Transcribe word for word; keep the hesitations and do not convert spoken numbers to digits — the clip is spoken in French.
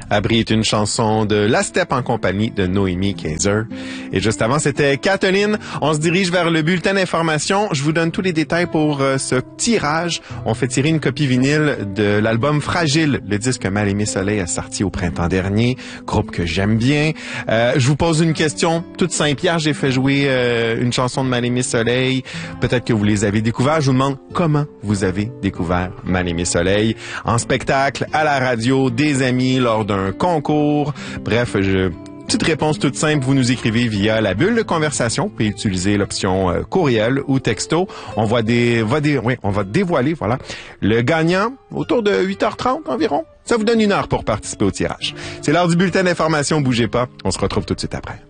Abri est une chanson de La Steppe en compagnie de Noémie Kaiser. Et juste avant, c'était Kathleen. On se dirige vers le bulletin d'information. Je vous donne tous les détails pour euh, ce tirage. On fait tirer une copie vinyle de l'album Fragile, le disque Mal-Aimé Soleil a sorti au printemps dernier, groupe que j'aime bien. Euh, je vous pose une question toute simple. Hier, j'ai fait jouer euh, une chanson de Mal-Aimé Soleil. Peut-être que vous les avez découverts. Je vous demande comment vous avez découvert Mal-Aimé Soleil. En spectacle, à la radio, des amis, lors d'un concours. Bref, je... Petite réponse toute simple, vous nous écrivez via la bulle de conversation. Vous pouvez utiliser l'option euh, courriel ou texto. On va des, va des, oui, on va dévoiler, voilà, le gagnant autour de huit heures trente environ. Ça vous donne une heure pour participer au tirage. C'est l'heure du bulletin d'information. Bougez pas. On se retrouve tout de suite après.